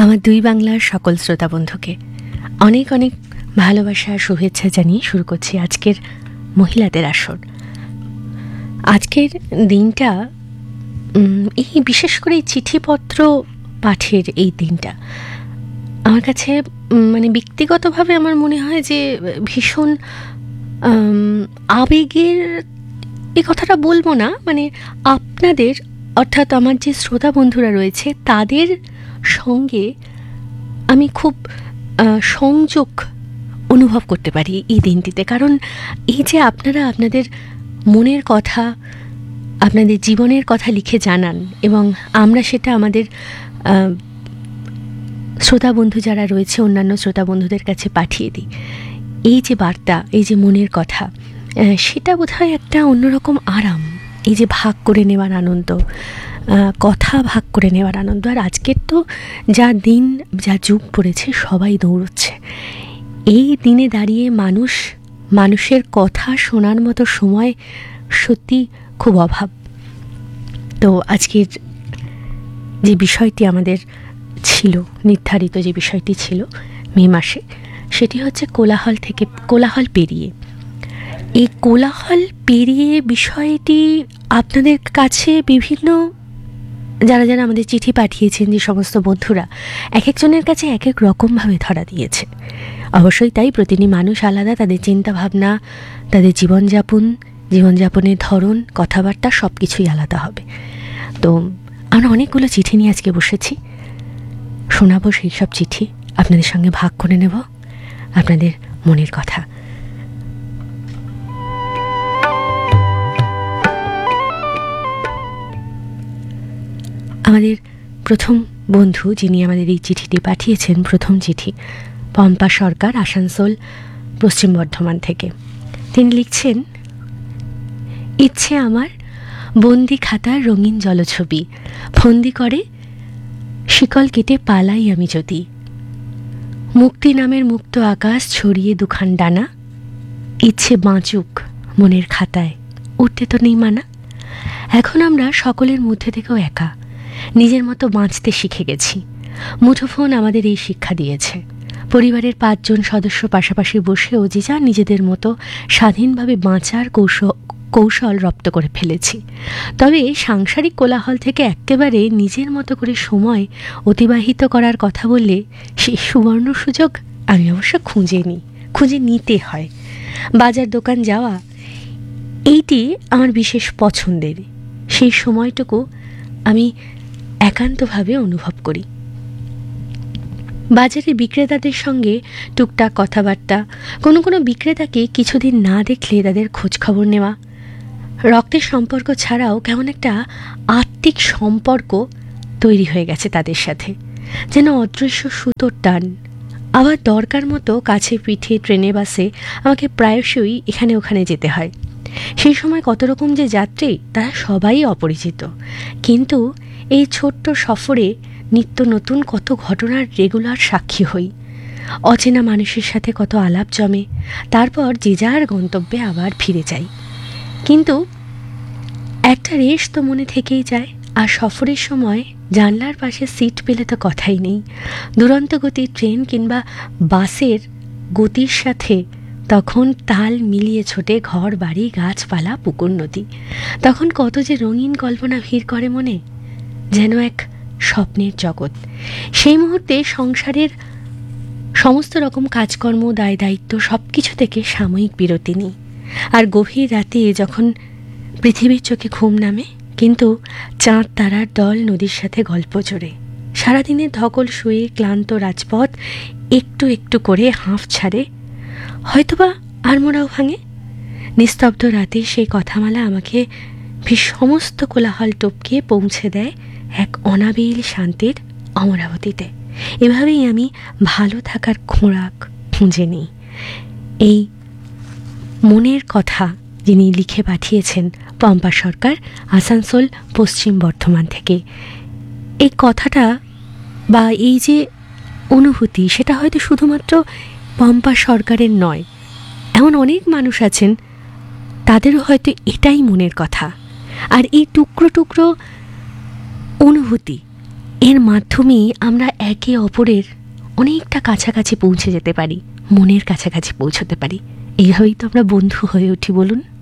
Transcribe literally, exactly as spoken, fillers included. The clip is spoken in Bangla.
আমার দুই বাংলার সকল শ্রোতা বন্ধুকে অনেক অনেক ভালোবাসা শুভেচ্ছা জানিয়ে শুরু করছি আজকের মহিলাদের আসর। আজকের দিনটা এই বিশেষ করে চিঠিপত্র পাঠের এই দিনটা আমার কাছে মানে ব্যক্তিগতভাবে আমার মনে হয় যে ভীষণ আবেগের, এই কথাটা বলবো না, মানে আপনাদের অর্থাৎ আমার যে শ্রোতা বন্ধুরা রয়েছে তাদের সঙ্গে আমি খুব সংযোগ অনুভব করতে পারি এই দিনটিতে। কারণ এই যে আপনারা আপনাদের মনের কথা, আপনাদের জীবনের কথা লিখে জানান এবং আমরা সেটা আমাদের শ্রোতা বন্ধু যারা রয়েছে অন্যান্য শ্রোতা বন্ধুদের কাছে পাঠিয়ে দিই, এই যে বার্তা, এই যে মনের কথা, সেটা বোধহয় একটা অন্যরকম আরাম। এই যে ভাগ করে নেওয়ার আনন্দ, কথা ভাগ করে নেওয়ার আনন্দ। আর আজকের তো যা দিন, যা যুগ পড়েছে, সবাই দৌড়চ্ছে। এই দিনে দাঁড়িয়ে মানুষ মানুষের কথা শোনার মতো সময় সত্যি খুব অভাব। তো আজকের যে বিষয়টি আমাদের ছিল, নির্ধারিত যে বিষয়টি ছিল মে মাসে, সেটি হচ্ছে কোলাহল থেকে কোলাহল পেরিয়ে। এই কোলাহল পেরিয়ে বিষয়টি আপনাদের কাছে বিভিন্ন যারা যারা আমাদের চিঠি পাঠিয়েছেন, যে সমস্ত বন্ধুরা, এক একজনের কাছে এক এক রকমভাবে ধরা দিয়েছে। অবশ্যই তাই, প্রতিটি মানুষ আলাদা, তাদের চিন্তাভাবনা, তাদের জীবনযাপন জীবনযাপনের ধরন, কথাবার্তা সব কিছুই আলাদা হবে। তো আমরা অনেকগুলো চিঠি নিয়ে আজকে বসেছি, শোনাবো সেই সব চিঠি, আপনাদের সঙ্গে ভাগ করে নেব আপনাদের মনের কথা। আমাদের প্রথম বন্ধু যিনি আমাদের এই চিঠিটি পাঠিয়েছেন, প্রথম চিঠি, পম্পা সরকার, আসানসোল, পশ্চিম বর্ধমান থেকে। তিনি লিখছেন, ইচ্ছে আমার বন্দি খাতার রঙিন জলছবি, ফন্দি করে শিকল কেটে পালাই আমি যদি। মুক্তি নামের মুক্ত আকাশ ছড়িয়ে দুখান ডানা, ইচ্ছে বাঁচুক মনের খাতায়, উঠতে তো নেই মানা। এখন আমরা সকলের মধ্যে থেকেও একা, নিজের মতো বাঁচতে শিখে গেছি। মুঠোফোন আমাদের এই শিক্ষা দিয়েছে। পরিবারের পাঁচজন সদস্য পাশাপাশি বসেও যে যা নিজেদের মতো স্বাধীনভাবে বাঁচার কৌশল কৌশল রপ্ত করে ফেলেছি। তবে সাংসারিক কোলাহল থেকে একেবারে নিজের মতো করে সময় অতিবাহিত করার কথা বললে সেই সুবর্ণ সুযোগ আমি অবশ্য খুঁজে নিই, খুঁজে নিতে হয়। বাজার দোকান যাওয়া এইটি আমার বিশেষ পছন্দের। সেই সময়টুকু আমি একান্তভাবে অনুভব করি। বাজারে বিক্রেতাদের সঙ্গে টুকটাক কথাবার্তা, কোনো কোনো বিক্রেতাকে কিছুদিন না দেখলে তাদের খোঁজ খবর নেওয়া, রক্তের সম্পর্ক ছাড়াও কেমন একটা আত্মিক সম্পর্ক তৈরি হয়ে গেছে তাদের সাথে, যেন অদৃশ্য সুতোর টান। আবার দরকার মতো কাছে পিঠে ট্রেনে বাসে আমাকে প্রায়শই এখানে ওখানে যেতে হয়। সেই সময় কত রকম যে যাত্রী, তারা সবাই অপরিচিত, কিন্তু এই ছোট্ট সফরে নিত্য নতুন কত ঘটনার রেগুলার সাক্ষী হই। অচেনা মানুষের সাথে কত আলাপ জমে, তারপর যে যার গন্তব্যে আবার ফিরে যাই। কিন্তু একটা রেশ তো মনে থেকেই যায়। আর সফরের সময় জানলার পাশে সিট পেলে তো কথাই নেই। দুরন্ত গতির ট্রেন কিংবা বাসের গতির সাথে তখন তাল মিলিয়ে ছোটে ঘর বাড়ি গাছপালা পুকুর নদী। তখন কত যে রঙিন কল্পনা ভিড় করে মনে, যেন এক স্বপ্নের জগৎ। সেই মুহূর্তে সংসারের সমস্ত রকম কাজকর্ম, দায় দায়িত্ব সব কিছু থেকে সাময়িক বিরতি নিই। আর গভীর রাতে যখন পৃথিবীর চোখে ঘুম নামে, কিন্তু চাঁদ তারার দল নদীর সাথে গল্প জোড়ে, সারাদিনের ধকল শুয়ে ক্লান্ত রাজপথ একটু একটু করে হাঁফ ছাড়ে, হয়তোবা আড়মোড়াও ভাঙে। নিস্তব্ধ রাতে সেই কথামালা আমাকে সমস্ত কোলাহল টপকে পৌঁছে দেয় এক অনাবিল শান্তির অমরাবতীতে। এভাবেই আমি ভালো থাকার খোরাক খুঁজে নিই। এই মনের কথা যিনি লিখে পাঠিয়েছেন, পম্পা সরকার, আসানসোল, পশ্চিম বর্ধমান থেকে। এই কথাটা বা এই যে অনুভূতি, সেটা হয়তো শুধুমাত্র পম্পা সরকারের নয়, এমন অনেক মানুষ আছেন তাদেরও হয়তো এটাই মনের কথা। আর এই টুকরো টুকরো অনুভূতি, এর মাধ্যমেই আমরা একে অপরের অনেকটা কাছাকাছি পৌঁছে যেতে পারি, মনের কাছাকাছি পৌঁছতে পারি। এইভাবেই তো আমরা বন্ধু হয়ে উঠি, বলুন।